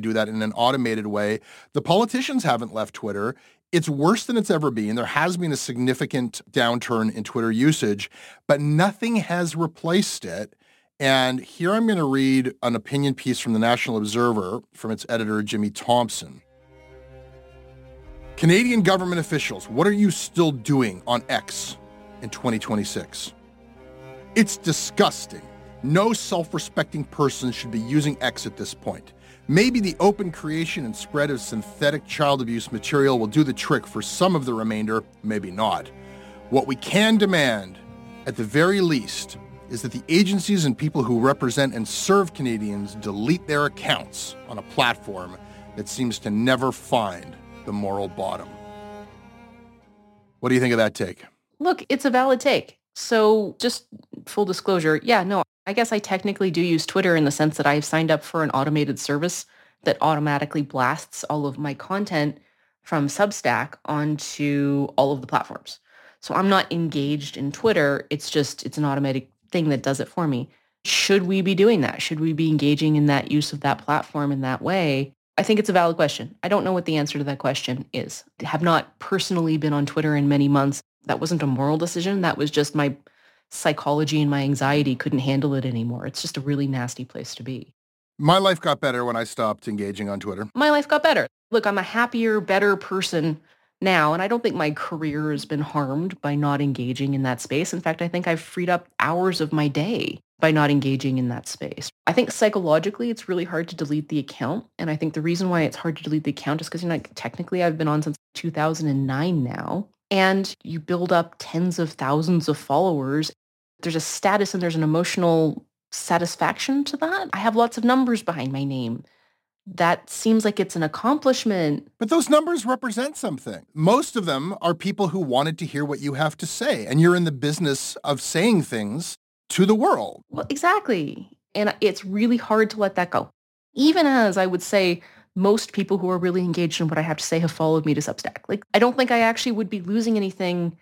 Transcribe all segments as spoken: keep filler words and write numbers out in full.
do that in an automated way. The politicians haven't left Twitter. It's worse than it's ever been. There has been a significant downturn in Twitter usage, but nothing has replaced it. And here I'm going to read an opinion piece from the National Observer from its editor, Jimmy Thompson. Canadian government officials, what are you still doing on X in twenty twenty-six? It's disgusting. No self-respecting person should be using X at this point. Maybe the open creation and spread of synthetic child abuse material will do the trick for some of the remainder, maybe not. What we can demand, at the very least, is that the agencies and people who represent and serve Canadians delete their accounts on a platform that seems to never find the moral bottom. What do you think of that take? Look, it's a valid take. So just full disclosure, yeah, no, I guess I technically do use Twitter in the sense that I've signed up for an automated service that automatically blasts all of my content from Substack onto all of the platforms. So I'm not engaged in Twitter. It's just, it's an automatic thing that does it for me. Should we be doing that? Should we be engaging in that use of that platform in that way? I think it's a valid question. I don't know what the answer to that question is. I have not personally been on Twitter in many months. That wasn't a moral decision. That was just my psychology and my anxiety couldn't handle it anymore. It's just a really nasty place to be. My life got better when I stopped engaging on Twitter. My life got better. Look, I'm a happier, better person now, and I don't think my career has been harmed by not engaging in that space. In fact, I think I've freed up hours of my day by not engaging in that space. I think psychologically, it's really hard to delete the account. And I think the reason why it's hard to delete the account is because, you know, like, technically I've been on since two thousand nine now. And you build up tens of thousands of followers. There's a status and there's an emotional satisfaction to that. I have lots of numbers behind my name. That seems like it's an accomplishment. But those numbers represent something. Most of them are people who wanted to hear what you have to say. And you're in the business of saying things to the world. Well, exactly. And it's really hard to let that go. Even as I would say, most people who are really engaged in what I have to say have followed me to Substack. Like, I don't think I actually would be losing anything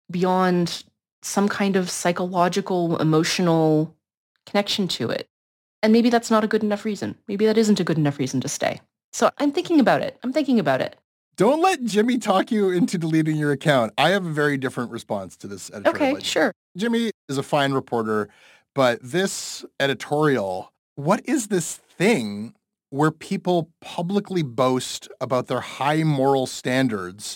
beyond some kind of psychological, emotional connection to it. And maybe that's not a good enough reason. Maybe that isn't a good enough reason to stay. So I'm thinking about it. I'm thinking about it. Don't let Jimmy talk you into deleting your account. I have a very different response to this editorial. Okay, legend. Sure. Jimmy is a fine reporter, but this editorial, what is this thing where people publicly boast about their high moral standards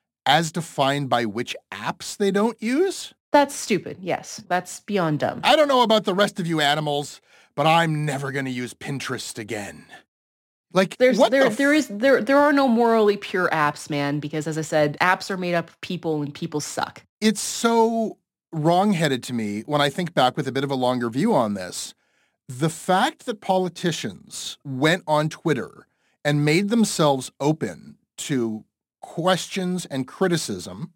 as defined by which apps they don't use? That's stupid, yes. That's beyond dumb. I don't know about the rest of you animals, but I'm never going to use Pinterest again. Like, There's, what there, the f- there is, there, there are no morally pure apps, man, because as I said, apps are made up of people and people suck. It's so wrong-headed to me when I think back with a bit of a longer view on this. The fact that politicians went on Twitter and made themselves open to questions and criticism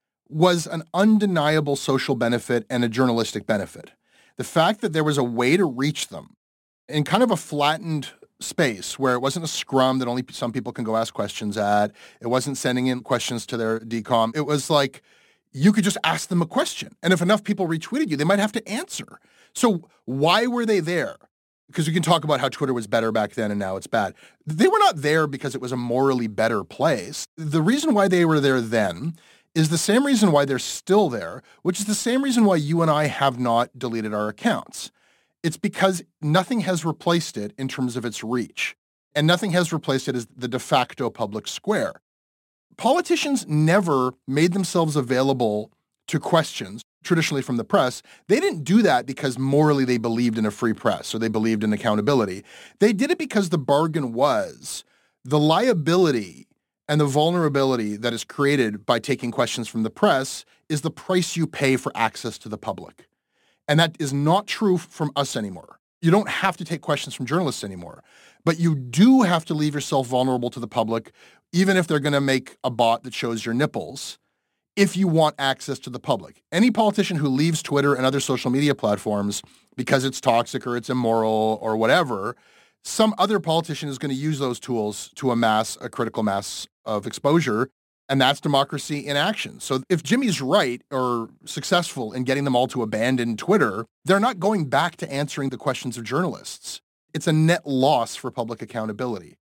was an undeniable social benefit and a journalistic benefit. The fact that there was a way to reach them in kind of a flattened space where it wasn't a scrum that only some people can go ask questions at. It wasn't sending in questions to their D COM. It was like you could just ask them a question. And if enough people retweeted you, they might have to answer. So why were they there? Because we can talk about how Twitter was better back then and now it's bad. They were not there because it was a morally better place. The reason why they were there then is the same reason why they're still there, which is the same reason why you and I have not deleted our accounts. It's because nothing has replaced it in terms of its reach, and nothing has replaced it as the de facto public square. Politicians never made themselves available to questions, traditionally from the press. They didn't do that because morally they believed in a free press or they believed in accountability. They did it because the bargain was the liability and the vulnerability that is created by taking questions from the press is the price you pay for access to the public. And that is not true from us anymore. You don't have to take questions from journalists anymore, but you do have to leave yourself vulnerable to the public, even if they're going to make a bot that shows your nipples, if you want access to the public. Any politician who leaves Twitter and other social media platforms because it's toxic or it's immoral or whatever, some other politician is going to use those tools to amass a critical mass of exposure. And that's democracy in action. So if Jimmy's right or successful in getting them all to abandon Twitter, they're not going back to answering the questions of journalists. It's a net loss for public accountability.